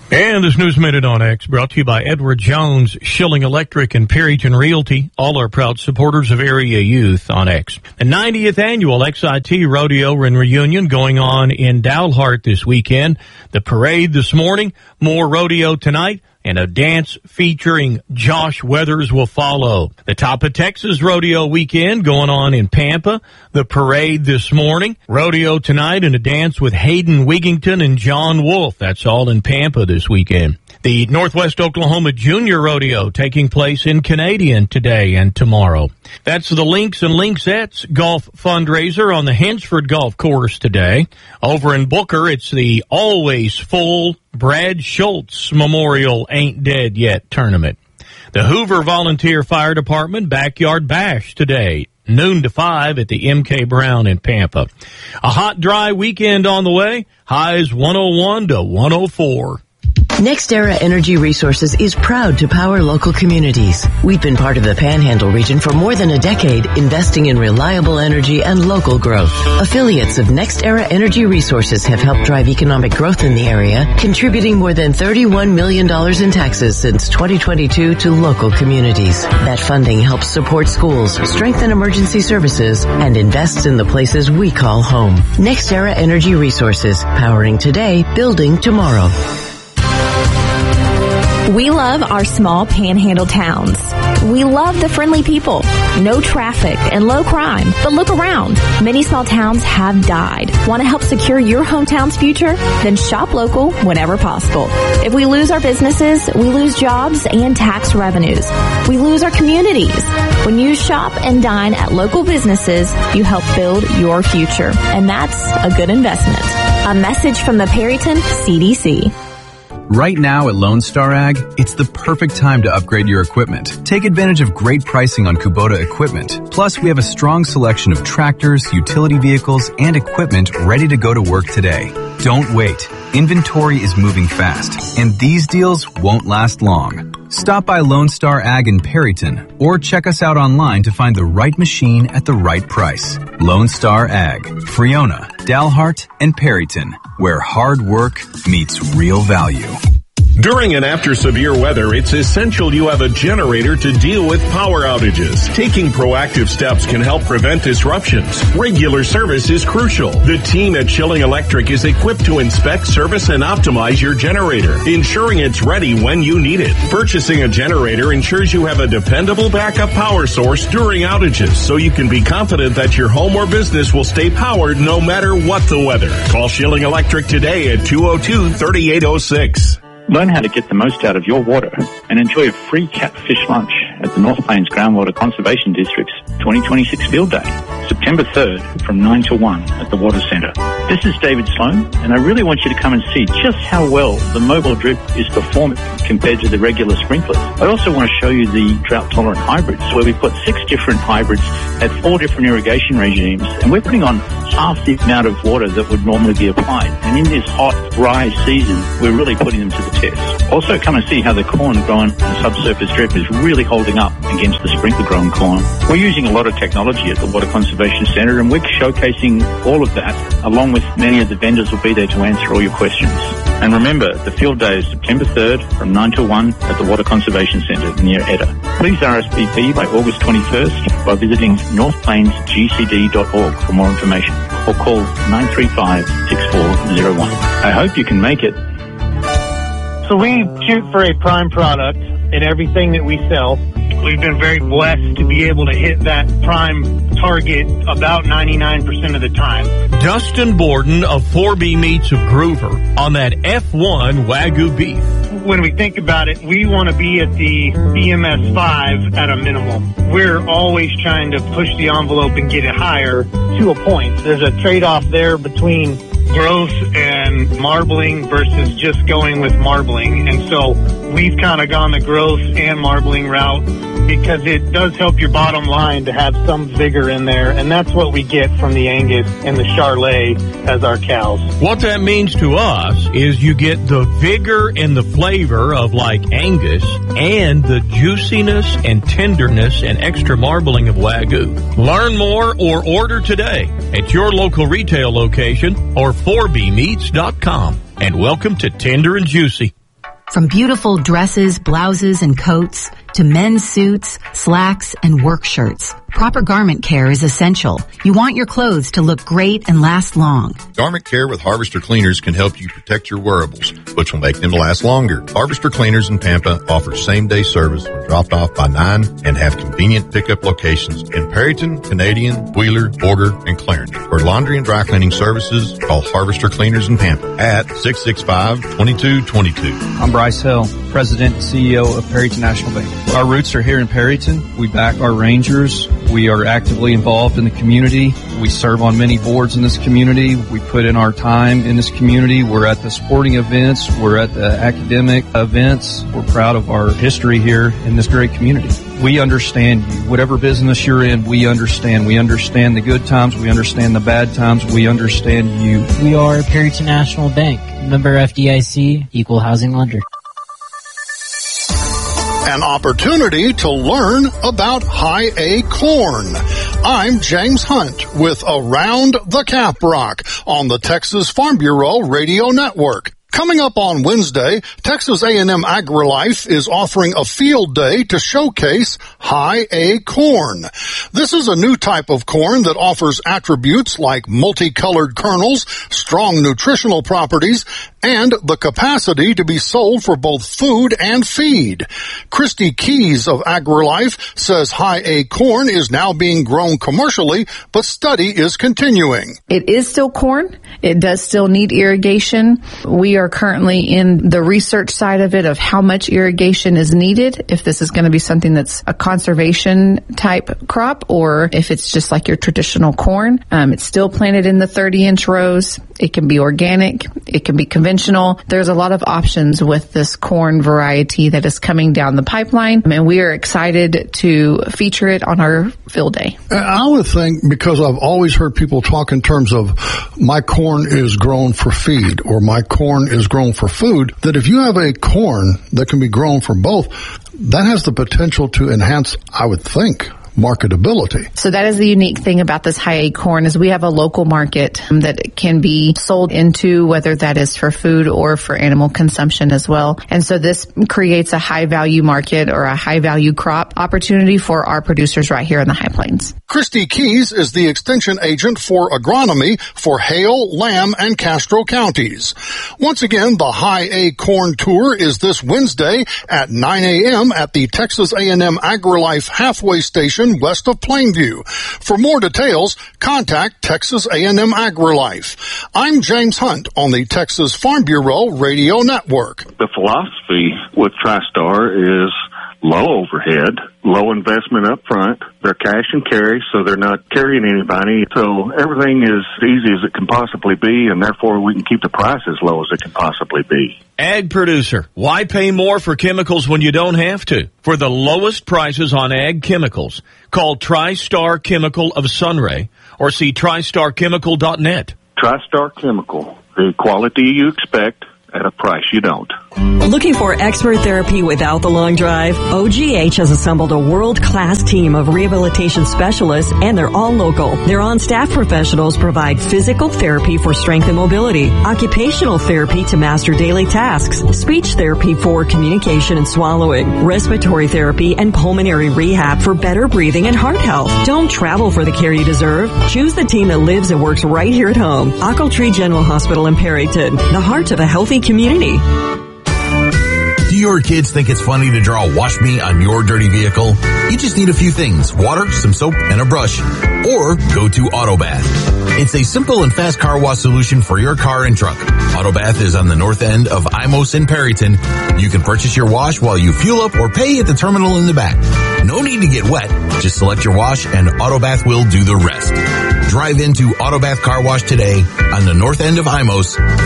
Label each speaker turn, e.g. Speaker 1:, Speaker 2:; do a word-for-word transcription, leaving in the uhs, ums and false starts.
Speaker 1: And this News Minute on X brought to you by Edward Jones, Schilling Electric, and Perryton Realty, all are proud supporters of area youth on X. The ninetieth annual X I T Rodeo and Reunion going on in Dalhart this weekend. The parade this morning, more rodeo tonight, and a dance featuring Josh Weathers will follow. The Top of Texas Rodeo weekend going on in Pampa. The parade this morning, rodeo tonight, and a dance with Hayden Wigington and John Wolf. That's all in Pampa this weekend. The Northwest Oklahoma Junior Rodeo taking place in Canadian today and tomorrow. That's the Links and Linksets golf fundraiser on the Hensford Golf Course today. Over in Booker, it's the always full Brad Schultz Memorial Ain't Dead Yet tournament. The Hoover Volunteer Fire Department Backyard Bash today, noon to five at the M K Brown in Pampa. A hot, dry weekend on the way. Highs one oh one to one oh four.
Speaker 2: NextEra Energy Resources is proud to power local communities. We've been part of the Panhandle region for more than a decade, investing in reliable energy and local growth. Affiliates of NextEra Energy Resources have helped drive economic growth in the area, contributing more than thirty-one million dollars in taxes since twenty twenty-two to local communities. That funding helps support schools, strengthen emergency services, and invests in the places we call home. NextEra Energy Resources, powering today, building tomorrow.
Speaker 3: We love our small panhandle towns. We love the friendly people, no traffic, and low crime. But look around. Many small towns have died. Want to help secure your hometown's future? Then shop local whenever possible. If we lose our businesses, we lose jobs and tax revenues. We lose our communities. When you shop and dine at local businesses, you help build your future. And that's a good investment. A message from the Perryton C D C.
Speaker 4: Right now at Lone Star Ag, it's the perfect time to upgrade your equipment. Take advantage of great pricing on Kubota equipment. Plus, we have a strong selection of tractors, utility vehicles, and equipment ready to go to work today. Don't wait. Inventory is moving fast, and these deals won't last long. Stop by Lone Star Ag in Perryton, or check us out online to find the right machine at the right price. Lone Star Ag, Friona, Dalhart, and Perryton, where hard work meets real value.
Speaker 5: During and after severe weather, it's essential you have a generator to deal with power outages. Taking proactive steps can help prevent disruptions. Regular service is crucial. The team at Schilling Electric is equipped to inspect, service, and optimize your generator, ensuring it's ready when you need it. Purchasing a generator ensures you have a dependable backup power source during outages, so you can be confident that your home or business will stay powered no matter what the weather. Call Schilling Electric today at two oh two, three eight oh six.
Speaker 6: Learn how to get the most out of your water and enjoy a free catfish lunch at the North Plains Groundwater Conservation District's twenty twenty-six Field Day, September third from nine to one at the Water Centre. This is David Sloan, and I really want you to come and see just how well the mobile drip is performing compared to the regular sprinklers. I also want to show you the drought-tolerant hybrids, where we put six different hybrids at four different irrigation regimes, and we're putting on half the amount of water that would normally be applied. And in this hot, dry season, we're really putting them to the test. Also, come and see how the corn grown on subsurface drip is really holding up against the sprinkler-grown corn. We're using a lot of technology at the Water Conservation Centre, and we're showcasing all of that, along with many of the vendors will be there to answer all your questions. And remember, the field day is September third from nine to one at the Water Conservation Centre near Edda. Please R S V P by August twenty-first by visiting north plains g c d dot org for more information, or call nine three five, six four zero one. I hope you can make it.
Speaker 7: So we shoot for a prime product in everything that we sell. We've been very blessed to be able to hit that prime target about ninety-nine percent of the time.
Speaker 1: Dustin Borden of four B Meats of Groover on that F one Wagyu beef.
Speaker 7: When we think about it, we want to be at the B M S five at a minimum. We're always trying to push the envelope and get it higher to a point. There's a trade-off there between growth and marbling versus just going with marbling. And so we've kind of gone the growth and marbling route because it does help your bottom line to have some vigor in there. And that's what we get from the Angus and the Charolais as our cows.
Speaker 1: What that means to us is you get the vigor and the flavor of like Angus and the juiciness and tenderness and extra marbling of Wagyu. Learn more or order today at your local retail location or four b meats dot com. And welcome to Tender and Juicy.
Speaker 8: From beautiful dresses, blouses, and coats to men's suits, slacks, and work shirts, proper garment care is essential. You want your clothes to look great and last long.
Speaker 9: Garment care with Harvester Cleaners can help you protect your wearables, which will make them last longer. Harvester Cleaners in Pampa offers same-day service when dropped off by nine and have convenient pickup locations in Perryton, Canadian, Wheeler, Borger, and Clarendon. For laundry and dry cleaning services, call Harvester Cleaners in Pampa at six six five, two two two two.
Speaker 10: I'm Bryce Hill, President and C E O of Perryton National Bank. Our roots are here in Perryton. We back our Rangers. We are actively involved in the community. We serve on many boards in this community. We put in our time in this community. We're at the sporting events. We're at the academic events. We're proud of our history here in this great community. We understand you. Whatever business you're in, we understand. We understand the good times. We understand the bad times. We understand you.
Speaker 11: We are Perryton National Bank, member F D I C, equal housing lender.
Speaker 12: An opportunity to learn about high A corn. I'm James Hunt with Around the Caprock on the Texas Farm Bureau Radio Network. Coming up on Wednesday, Texas A and M AgriLife is offering a field day to showcase high A corn. This is a new type of corn that offers attributes like multicolored kernels, strong nutritional properties, and the capacity to be sold for both food and feed. Christy Keys of AgriLife says high A corn is now being grown commercially, but study is continuing.
Speaker 13: It is still corn. It does still need irrigation. We are currently in the research side of it of how much irrigation is needed, if this is going to be something that's a conservation type crop or if it's just like your traditional corn. Um, it's still planted in the thirty inch rows. It can be organic. It can be conventional. There's a lot of options with this corn variety that is coming down the pipeline, and we are excited to feature it on our field day.
Speaker 12: I would think, because I've always heard people talk in terms of my corn is grown for feed or my corn is grown for food, that if you have a corn that can be grown for both, that has the potential to enhance, I would think, marketability.
Speaker 13: So that is the unique thing about this high A corn is we have a local market that can be sold into, whether that is for food or for animal consumption as well. And so this creates a high value market or a high value crop opportunity for our producers right here in the High Plains.
Speaker 12: Christy Keys is the extension agent for agronomy for Hale, Lamb, and Castro counties. Once again, the High A Corn Tour is this Wednesday at nine a.m. at the Texas A and M AgriLife halfway station west of Plainview. For more details, contact Texas A and M AgriLife. I'm James Hunt on the Texas Farm Bureau Radio Network.
Speaker 14: The philosophy with TriStar is low overhead, low investment up front. They're cash and carry, so they're not carrying anybody. So everything is as easy as it can possibly be, and therefore we can keep the price as low as it can possibly be.
Speaker 1: Ag producer, why pay more for chemicals when you don't have to? For the lowest prices on ag chemicals, call TriStar Chemical of Sunray or see tri star chemical dot net.
Speaker 14: TriStar Chemical, the quality you expect at a price you don't.
Speaker 15: Looking for expert therapy without the long drive? O G H has assembled a world-class team of rehabilitation specialists, and they're all local. Their on-staff professionals provide physical therapy for strength and mobility, occupational therapy to master daily tasks, speech therapy for communication and swallowing, respiratory therapy, and pulmonary rehab for better breathing and heart health. Don't travel for the care you deserve. Choose the team that lives and works right here at home. Ochiltree General Hospital in Perryton, the heart of a healthy community.
Speaker 16: Do your kids think it's funny to draw wash me on your dirty vehicle? You just need a few things: water, some soap, and a brush. Or go to Autobath. It's a simple and fast car wash solution for your car and truck. Autobath is on the north end of Imos in Perryton. You can purchase your wash while you fuel up or pay at the terminal in the back. No need to get wet. Just select your wash and Autobath will do the rest. Drive into Autobath Car Wash today on the north end of Imos.